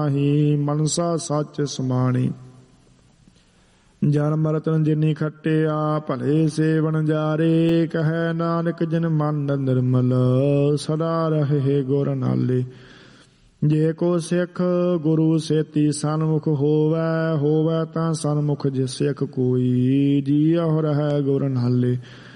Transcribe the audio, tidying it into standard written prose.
ਹੀ ਮਨਸਾ ਸੱਚ ਸਮਾਣੀ। ਜਨਮ ਰਤਨ ਜਿਨੀ ਖੱਟਿਆ ਭਲੇ ਸੇਵਨ ਜਾਰੇ। ਕਹੈ ਨਾਨਕ ਜਿਨ ਮਨ ਨਿਰਮਲ ਸਦਾ ਰਹੇ ਗੁਰ ਨਾਲੇ। ਜੇ ਕੋ ਸਿੱਖ ਗੁਰੂ ਸੇਤੀ ਸਨਮੁਖ ਹੋਵੈ। ਹੋਵੈ ਤਾਂ ਸਨਮੁਖ ਜਿਸ ਸਿੱਖ ਕੋਈ। ਜੀਅਹੁ ਰਹੈ ਗੁਰ ਨਾਲੇ।